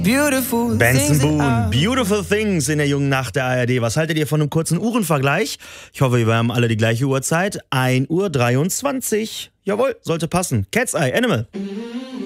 Benson Boone, Beautiful Things in der jungen Nacht der ARD. Was haltet ihr von einem kurzen Uhrenvergleich? Ich hoffe, wir haben alle die gleiche Uhrzeit. 1:23 Uhr. Jawohl, sollte passen. Cat's Eye, Animal.